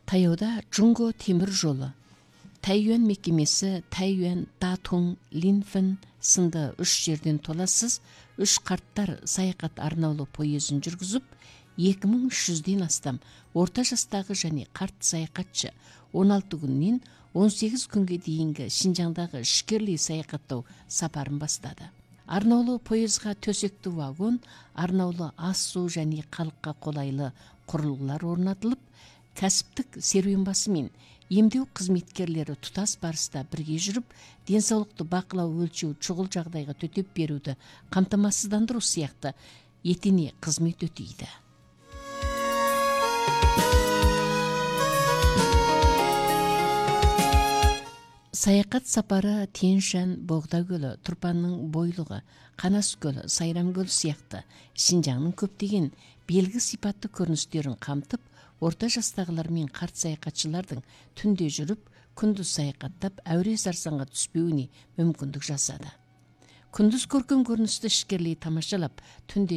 Таяуда Жунго темір жолы, Тайюан мекемесі, Тайюан, Датун, Линфен сынды 3 жерден толассыз 3 қарттар саяхат арнаулы пойызын жүргізіп, 2300-ден астам орта жастағы және қарт саяхатшы 16 күннен 18 күнге дейінгі Шинжаңдағы ішкерлі саяхаттау сапарын бастады. Арнаулы пойызға төсекті вагон, арнаулы ас су және халыққа қолайлы құрылғылар орнатылып, кәсіптік серуенбасы мен емдеу қызметкерлері тұтас барыста бірге жүріп, денсаулықты бақылау, өлшеу, шұғыл жағдайға төтеп беруді қамтамасыздандыру сияқты етене қызмет өтейді. Саяхат сапары Тянь-Шань, Боғда көлі, Тұрпанның бойлығы, Қанас көлі, Сайрам көлі сияқты Шинжаңның көптеген белгі сипатты көріністерін қамтып, орта жастағылар мен қарт саяхатшылардың түнде жүріп, күндіз саяхаттап, әуре сарсаңға түспеуіне мүмкіндік жасады. Күндіз көрген көріністі ішкерлей тамашалап, түнде